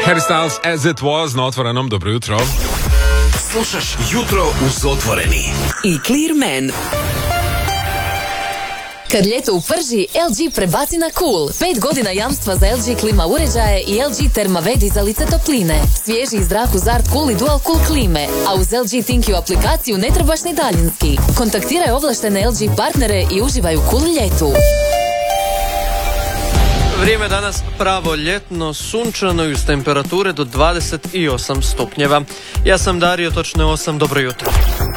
Harry Styles, As It Was, na Otvorenom. Dobro jutro. Slušaš Jutro uz Otvoreni i Clearman. Kad ljeto uprži, LG prebaci na cool. 5 godina jamstva za LG klima uređaje i LG Thermaved dizalice topline. Svježi zrak uz Art Cool i Dual Cool klime, a uz LG ThinQ aplikaciju ne trebaš ni daljinski. Kontaktiraj ovlaštene LG partnere i uživaj u cool ljetu. Vrijeme danas pravo ljetno, sunčano i uz temperature do 28 stupnjeva. Ja sam Dario, točno je 8, dobro jutro.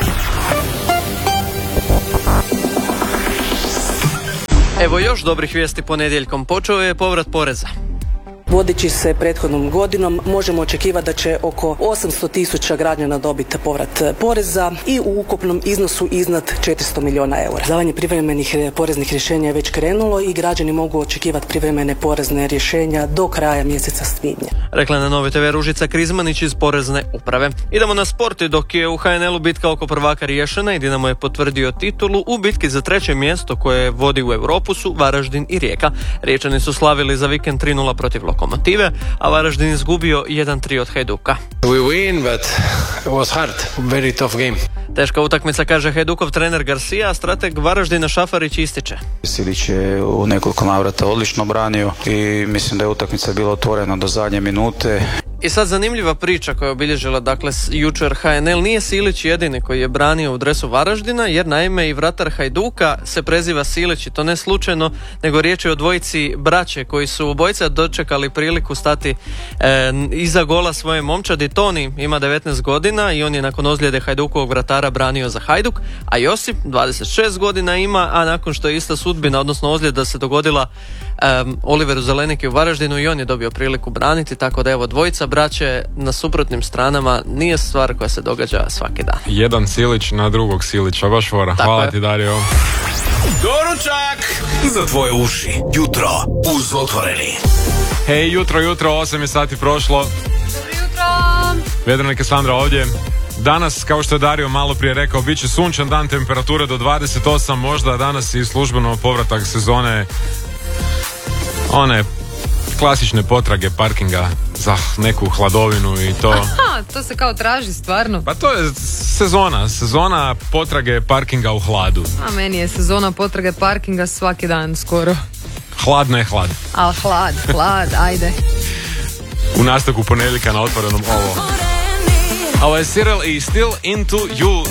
Evo još dobrih vijesti ponedjeljkom. Počeo je povrat poreza. Vodeći se prethodnom godinom, možemo očekivati da će oko 800.000 građana dobiti povrat poreza i u ukupnom iznosu iznad 400 milijuna eura. Izdavanje privremenih poreznih rješenja je već krenulo i građani mogu očekivati privremene porezne rješenja do kraja mjeseca svibnja. Rekla na Novoj TV Ružica Krizmanić iz Porezne uprave. Idemo na sport. Dok je u HNL-u bitka oko prvaka riješena i Dinamo je potvrdio titulu, u bitki za 3. mjesto koje vodi u Europu su Varaždin i Rijeka. Riječani su slavili za vikend 3-0 protiv Lokomotive, a Varaždin izgubio 1-3 od Hajduka. We win, but it was hard. Very tough game. Teška utakmica, kaže Hajdukov trener Garcia, a strateg Varaždina Šafarić ističe. Silić je u nekoliko navrata odlično branio i mislim da je utakmica bila otvorena do zadnje minute. I sad zanimljiva priča koja je obilježila jučer HNL. Nije Silić jedini koji je branio u dresu Varaždina, jer naime i vratar Hajduka se preziva Silić i to ne slučajno, nego riječ je o dvojici braće koji su obojica dočekali priliku stati iza gola svoje momčadi. Toni ima 19 godina i on je nakon ozljede Hajdukovog vratara branio za Hajduk, a Josip 26 godina ima, a nakon što je ista sudbina, odnosno ozljeda se dogodila Oliveru Zeleniki u Varaždinu i on je dobio priliku braniti, tako da evo dvojica braće na suprotnim stranama nije stvar koja se događa svaki dan. Jedan Silić na drugog Silića, baš fora. Hvala ti, Dario. Doručak za tvoje uši. Jutro uz Otvoreni. Hej, jutro, 8 je sati prošlo. Jutro. Vedrana Kassandra ovdje. Danas, kao što je Dario malo prije rekao, bit će sunčan dan, temperature do 28, možda danas i službeno povratak sezone one klasične potrage parkinga za neku hladovinu i to. Aha, to se kao traži stvarno. Pa to je sezona potrage parkinga u hladu. A meni je sezona potrage parkinga svaki dan skoro. Hladno je hlad. Al hlad, ajde. U nastavku ponedjeljka na Otvorenom ovo. Ovo je Cyril i Still Into You.